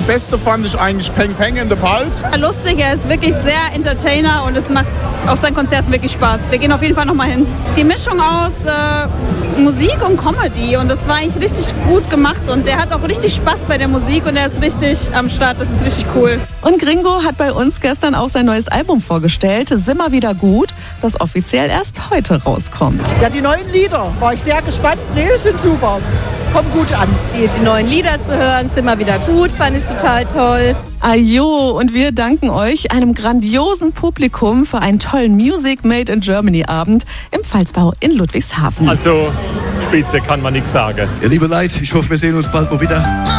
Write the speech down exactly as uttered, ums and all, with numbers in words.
Beste fand ich eigentlich Peng Peng in the Pulse. Lustig, er ist wirklich sehr Entertainer und es macht auf seinen Konzerten wirklich Spaß. Wir gehen auf jeden Fall nochmal hin. Die Mischung aus äh, Musik und Comedy und das war eigentlich richtig gut gemacht und der hat auch richtig Spaß bei der Musik und er ist richtig am Start, das ist richtig cool. Und Gringo hat bei uns gestern auch sein neues Album vorgestellt, Simmer wieder gut, das offiziell erst heute rauskommt. Ja, die neuen Lieder, war ich sehr gespannt. Nee, sind super, kommen gut an. Die, die neuen Lieder zu hören, Simmer wieder gut, fand ich total toll. Ajo, und wir danken euch, einem grandiosen Publikum, für einen tollen Music Made in Germany Abend im Pfalzbau in Ludwigshafen. Also, Spitze kann man nichts sagen. Ja, liebe Leute, ich hoffe, wir sehen uns bald mal wieder.